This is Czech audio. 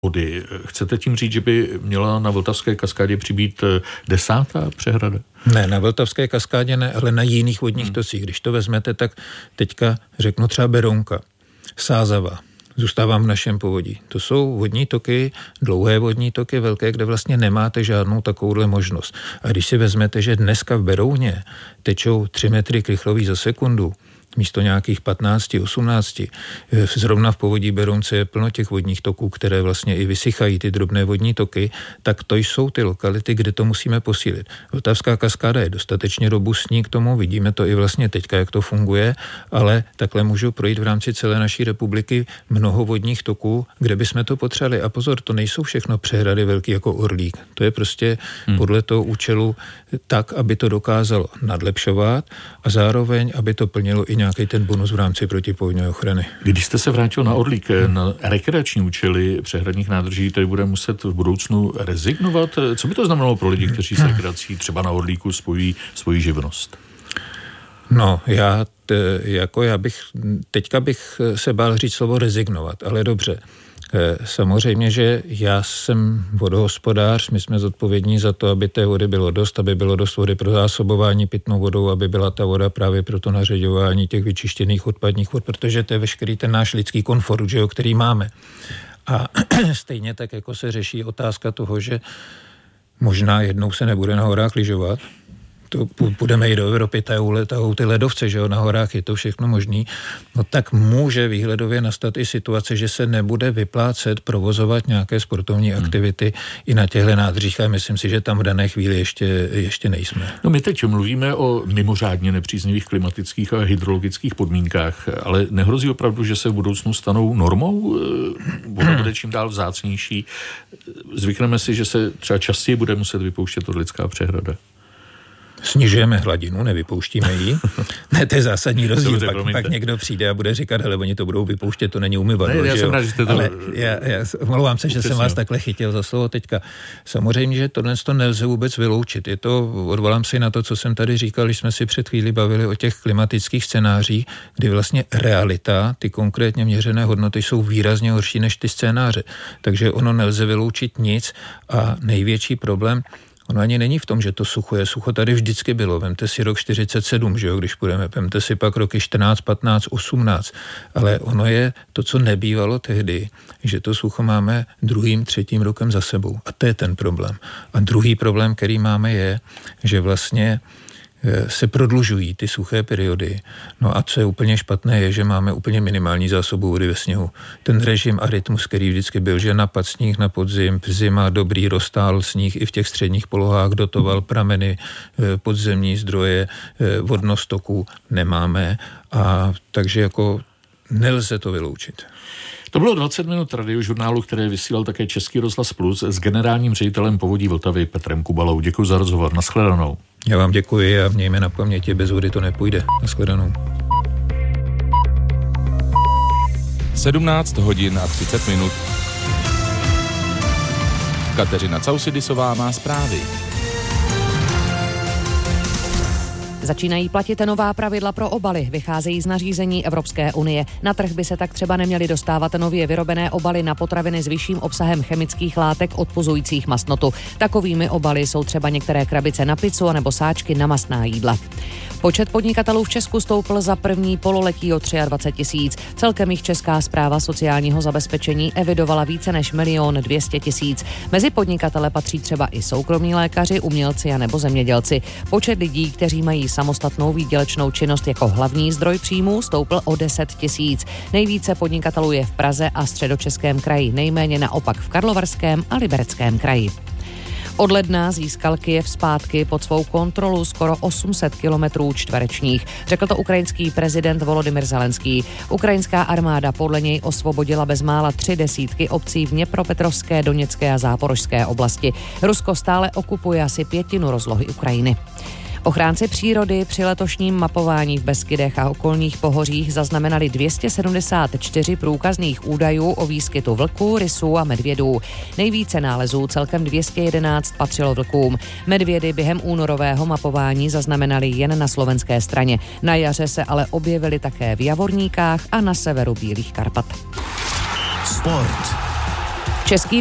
vody. Chcete tím říct, že by měla na Vltavské kaskádě přibýt 10. přehrada? Ne, na Vltavské kaskádě ne, ale na jiných vodních tocích. Když to vezmete, tak teďka řeknu třeba Berounka, Sázava, zůstávám v našem povodí. To jsou vodní toky, dlouhé vodní toky, velké, kde vlastně nemáte žádnou takovouhle možnost. A když si vezmete, že dneska v Berouně tečou 3 metry krychlový za sekundu, místo nějakých 15, 18. Zrovna v povodí Berounce je plno těch vodních toků, které vlastně i vysychají, ty drobné vodní toky, tak to jsou ty lokality, kde to musíme posílit. Vltavská kaskáda je dostatečně robustní k tomu, vidíme to i vlastně teďka, jak to funguje, ale takhle můžou projít v rámci celé naší republiky mnoho vodních toků, kde bychom to potřebovali. A pozor, to nejsou všechno přehrady velký jako Orlík. To je prostě podle toho účelu tak, aby to dokázalo nadlepšovat a zároveň, aby to plnilo i nějaký ten bonus v rámci protipovodňové ochrany. Když jste se vrátil na Orlík, na rekreační účely přehradních nádrží, tady bude muset v budoucnu rezignovat? Co by to znamenalo pro lidi, kteří s rekreací třeba na Orlíku spojí svoji živnost? No, teďka bych se bál říct slovo rezignovat, ale dobře. Samozřejmě, že já jsem vodohospodář, my jsme zodpovědní za to, aby té vody bylo dost, aby bylo dost vody pro zásobování pitnou vodou, aby byla ta voda právě pro to nařeďování těch vyčištěných odpadních vod, protože to je veškerý ten náš lidský komfort, že jo, který máme. A stejně tak, jako se řeší otázka toho, že možná jednou se nebude na horách lyžovat, to půjdeme i do Evropy, tahou ty ledovce, že jo, na horách je to všechno možný, no tak může výhledově nastat i situace, že se nebude vyplácet provozovat nějaké sportovní aktivity i na těchto nádržích a myslím si, že tam v dané chvíli ještě nejsme. No my teď mluvíme o mimořádně nepříznivých klimatických a hydrologických podmínkách, ale nehrozí opravdu, že se v budoucnu stanou normou? Voda bude čím dál vzácnější. Zvykneme si, že se třeba častěji bude muset vypouštět Orlická přehrada. Snižujeme hladinu, nevypouštíme ji. Ne, to je zásadní rozdíl. Pak někdo přijde a bude říkat, hele, oni to budou vypouštět, to není umyvadlo. Já jsem rád, že jste to... Ale já omlouvám se, že jsem vás takhle chytil za slovo teďka. Samozřejmě, že tohle to nelze vůbec vyloučit. Odvolám se na to, co jsem tady říkal, když jsme si před chvíli bavili o těch klimatických scénářích, kdy vlastně realita, ty konkrétně měřené hodnoty jsou výrazně horší než ty scénáře. Takže ono nelze vyloučit nic a největší problém ono ani není v tom, že to sucho je. Sucho tady vždycky bylo. Vemte si rok 47, že jo, když půjdeme. Vemte si pak roky 14, 15, 18. Ale ono je to, co nebývalo tehdy, že to sucho máme 2., 3. rokem za sebou. A to je ten problém. A druhý problém, který máme, je, že vlastně se prodlužují ty suché periody. No a co je úplně špatné, je, že máme úplně minimální zásobu vody ve sněhu. Ten režim a rytmus, který vždycky byl, že napad sníh na podzim, zima, dobrý, roztál sníh i v těch středních polohách, dotoval prameny, podzemní zdroje, vodnostoků nemáme. A takže jako nelze to vyloučit. To bylo 20 minut radiožurnálu, které vysílal také Český rozhlas Plus s generálním ředitelem Povodí Vltavy Petrem Kubalou. Děkuji za rozhovor. Nashledanou. Já vám děkuji a mějme na paměti, bez vody to nepůjde. Nashledanou. 17 hodin a 30 minut. Kateřina Causidisová má zprávy. Začínají platit nová pravidla pro obaly, vycházejí z nařízení Evropské unie. Na trh by se tak třeba neměly dostávat nově vyrobené obaly na potraviny s vyšším obsahem chemických látek odpuzujících mastnotu. Takovými obaly jsou třeba některé krabice na pizzu anebo sáčky na mastná jídla. Počet podnikatelů v Česku stoupl za první pololetí o 23 000. Celkem jich Česká správa sociálního zabezpečení evidovala více než 1 200 000. Mezi podnikatele patří třeba i soukromí lékaři, umělci a nebo zemědělci. Počet lidí, kteří mají samostatnou výdělečnou činnost jako hlavní zdroj příjmů, stoupl o 10 000. Nejvíce podnikatelů je v Praze a Středočeském kraji, nejméně naopak v Karlovarském a Libereckém kraji. Od ledna získal Kyjev zpátky pod svou kontrolu skoro 800 kilometrů čtverečních, řekl to ukrajinský prezident Volodymyr Zelenský. Ukrajinská armáda podle něj osvobodila bezmála 30 obcí v Dněpropetrovské, Doněcké a Záporožské oblasti. Rusko stále okupuje asi 1/5 rozlohy Ukrajiny. Ochránci přírody při letošním mapování v Beskydech a okolních pohořích zaznamenali 274 průkazných údajů o výskytu vlků, rysů a medvědů. Nejvíce nálezů, celkem 211, patřilo vlkům. Medvědy během únorového mapování zaznamenali jen na slovenské straně. Na jaře se ale objevily také v Javorníkách a na severu Bílých Karpat. Sport. Český